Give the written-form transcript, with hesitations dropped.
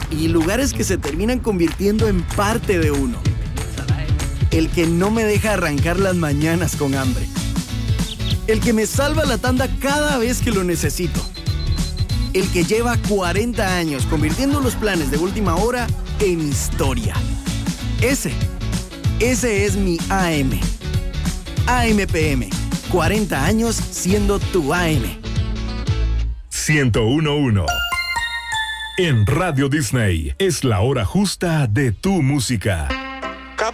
y lugares que se terminan convirtiendo en parte de uno. El que no me deja arrancar las mañanas con hambre. El que me salva la tanda cada vez que lo necesito. El que lleva 40 años convirtiendo los planes de última hora en historia. Ese es mi AM. AMPM. 40 años siendo tu AM. 101.1. En Radio Disney es la hora justa de tu música.